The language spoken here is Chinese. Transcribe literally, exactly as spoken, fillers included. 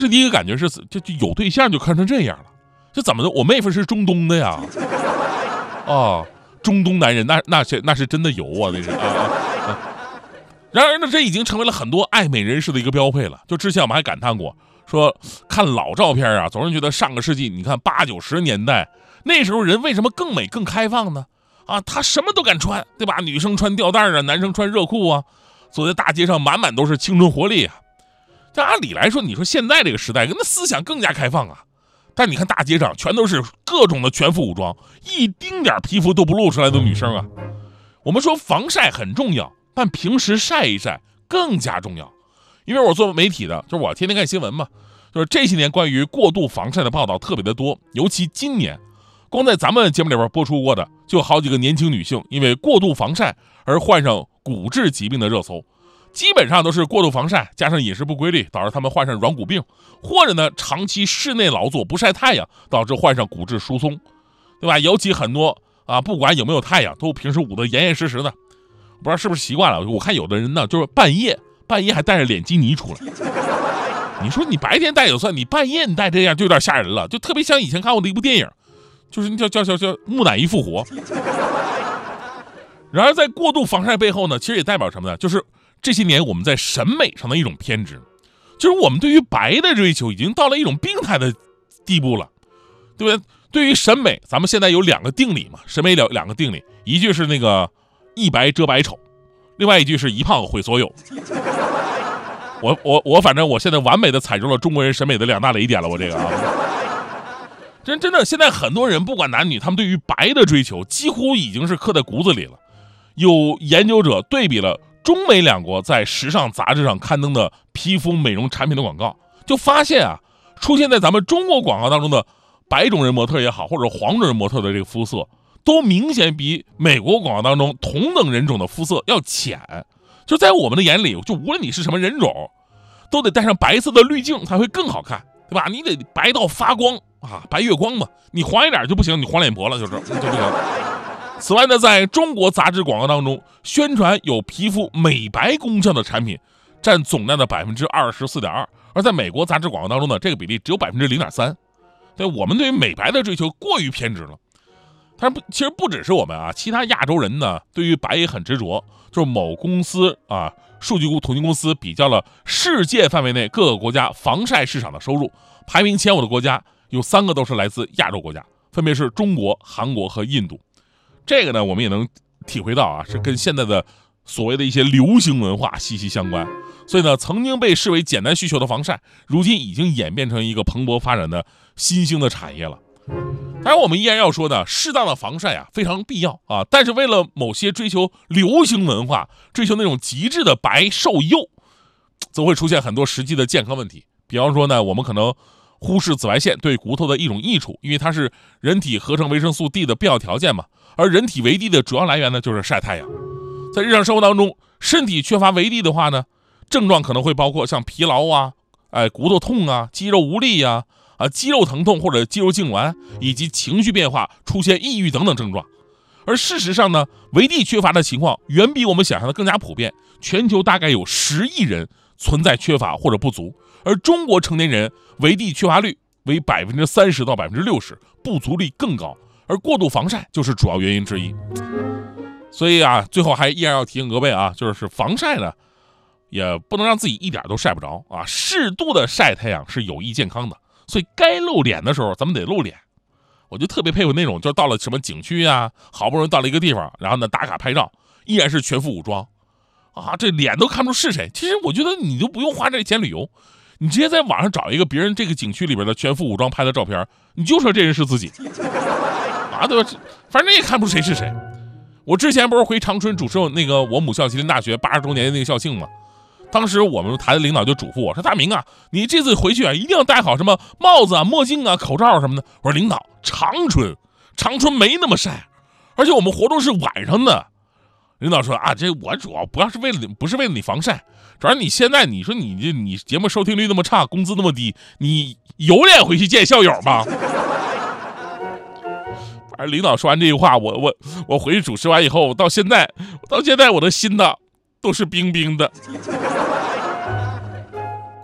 这第一个感觉是，就就有对象就看成这样了，这怎么的？我妹夫是中东的呀，啊，中东男人那那是那是真的油啊，那是啊。啊然而呢，这已经成为了很多爱美人士的一个标配了。就之前我们还感叹过，说看老照片啊，总是觉得上个世纪，你看八九十年代那时候人为什么更美更开放呢？啊，他什么都敢穿，对吧？女生穿吊带啊，男生穿热裤啊，走在大街上满满都是青春活力啊。这按理来说，你说现在这个时代，跟那思想更加开放啊。但你看大街上全都是各种的全副武装，一丁点皮肤都不露出来的女生啊。我们说防晒很重要，但平时晒一晒更加重要。因为我做媒体的，就是我天天看新闻嘛，就是这些年关于过度防晒的报道特别的多，尤其今年，光在咱们节目里边播出过的，就有好几个年轻女性因为过度防晒而患上骨质疾病的热搜。基本上都是过度防晒加上饮食不规律导致他们患上软骨病，或者呢长期室内劳作不晒太阳导致患上骨质疏松，对吧？尤其很多啊，不管有没有太阳，都平时捂得严严实实的。不知道是不是习惯了，我看有的人呢，就是半夜半夜还带着脸基尼出来。你说你白天戴就算，你半夜你戴这样就有点吓人了，就特别像以前看过的一部电影，就是叫叫叫叫木乃伊复活。然而在过度防晒背后呢，其实也代表什么呢？就是这些年我们在审美上的一种偏执，就是我们对于白的追求已经到了一种病态的地步了，对不对？对于审美，咱们现在有两个定理嘛，审美两两个定理，一句是那个一白遮百丑，另外一句是一胖毁所有。我我我反正我现在完美的踩中了中国人审美的两大雷点了，我这个啊，真真的，现在很多人不管男女，他们对于白的追求几乎已经是刻在骨子里了。有研究者对比了中美两国在时尚杂志上刊登的皮肤美容产品的广告，就发现啊，出现在咱们中国广告当中的白种人模特也好，或者黄种人模特的这个肤色，都明显比美国广告当中同等人种的肤色要浅。就在我们的眼里，就无论你是什么人种，都得带上白色的滤镜才会更好看，对吧？你得白到发光啊，白月光嘛。你黄一点就不行，你黄脸婆了，就是就这个。此外呢，在中国杂志广告当中，宣传有皮肤美白功效的产品占总量的百分之二十四点二，而在美国杂志广告当中呢，这个比例只有百分之零点三。对，我们对于美白的追求过于偏执了。但是其实不只是我们啊，其他亚洲人呢，对于白也很执着。就是某公司啊，数据统计公司比较了世界范围内各个国家防晒市场的收入，排名前五的国家有三个都是来自亚洲国家，分别是中国、韩国和印度。这个呢，我们也能体会到啊，是跟现在的所谓的一些流行文化息息相关。所以呢，曾经被视为简单需求的防晒，如今已经演变成一个蓬勃发展的新兴的产业了。当然我们依然要说呢，适当的防晒啊非常必要啊，但是为了某些追求流行文化，追求那种极致的白瘦幼，则会出现很多实际的健康问题。比方说呢，我们可能忽视紫外线对骨头的一种益处，因为它是人体合成维生素 D 的必要条件嘛，而人体维 D 的主要来源呢就是晒太阳。在日常生活当中，身体缺乏维 D 的话呢，症状可能会包括像疲劳啊、哎骨头痛啊、肌肉无力啊、啊肌肉疼痛或者肌肉痉挛，以及情绪变化、出现抑郁等等症状。而事实上呢，维 D 缺乏的情况远比我们想象的更加普遍，全球大概有十亿人存在缺乏或者不足，而中国成年人维 D 缺乏率为百分之三十到百分之六十，不足率更高，而过度防晒就是主要原因之一。所以啊，最后还依然要提醒各位啊，就是防晒呢，也不能让自己一点都晒不着啊，适度的晒太阳是有益健康的。所以该露脸的时候咱们得露脸。我就特别佩服那种，就到了什么景区啊，好不容易到了一个地方，然后呢打卡拍照，依然是全副武装啊，这脸都看不出是谁。其实我觉得你就不用花这钱旅游，你直接在网上找一个别人这个景区里边的全副武装拍的照片，你就说这人是自己啊，对吧？反正也看不出谁是谁。我之前不是回长春主持那个我母校吉林大学八十周年的那个校庆吗？当时我们台的领导就嘱咐我说：“大明啊，你这次回去啊，一定要戴好什么帽子啊、墨镜啊、口罩什么的。”我说：“领导，长春，长春没那么晒，而且我们活动是晚上的。”领导说：“啊，这我主要不要是为了你，不是为了你防晒，主要你现在你说你这你节目收听率那么差，工资那么低，你有脸回去见校友吗？”反正领导说完这句话，我我我回去主持完以后，到现在到现在我的心呐都是冰冰的。